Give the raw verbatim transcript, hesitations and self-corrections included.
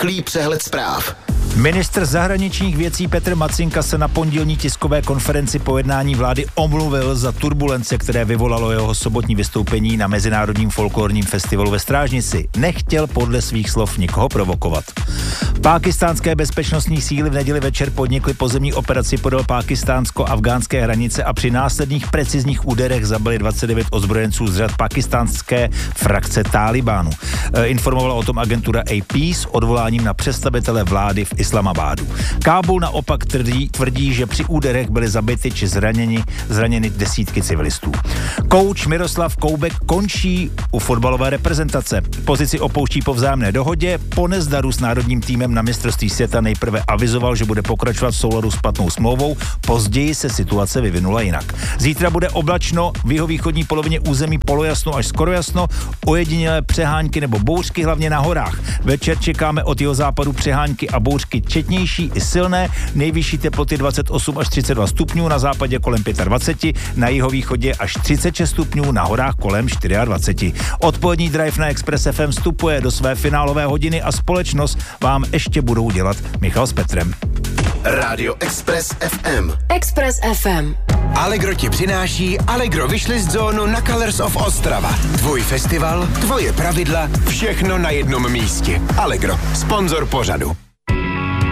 rychlý přehled zpráv. Ministr zahraničních věcí Petr Macinka se na pondělní tiskové konferenci po jednání vlády omluvil za turbulence, které vyvolalo jeho sobotní vystoupení na Mezinárodním folklorním festivalu ve Strážnici. Nechtěl podle svých slov nikoho provokovat. Pákistánské bezpečnostní síly v neděli večer podnikly pozemní operaci podél pákistánsko-afgánské hranice a při následných precizních úderech zabili dvacet devět ozbrojenců z řad pakistánské frakce Tálibánu. E, informovala o tom agentura A P s odvoláním na představitele vlády v Islamabádu. Kábul naopak tvrdí, tvrdí, že při úderech byly zabity či zraněni, zraněny desítky civilistů. Kouč Miroslav Koubek končí u fotbalové reprezentace. Pozici opouští po vzájemné dohodě. Po nezdaru s národním týmem na mistrovství světa nejprve avizoval, že bude pokračovat v souladu s platnou smlouvou. Později se situace vyvinula jinak. Zítra bude oblačno, v jihovýchodní polovině území polojasno až skoro jasno, ojedinělé přehánky nebo bouřky hlavně na horách. Večer čekáme od jihozápadu přehánky a bouřky četnější i silné, nejvyšší teploty dvacet osm až třicet dva stupňů, na západě kolem dvacet pět, na jihovýchodě až třicet šest stupňů, na horách kolem dvacet čtyři. Odpolední drive na Express F M vstupuje do své finálové hodiny a společnost vám ještě budou dělat Michal s Petrem. Rádio Express F M. Express F M. Allegro ti přináší Allegro Wishlist zónu na Colors of Ostrava. Tvůj festival, tvoje pravidla, všechno na jednom místě. Allegro, sponzor pořadu.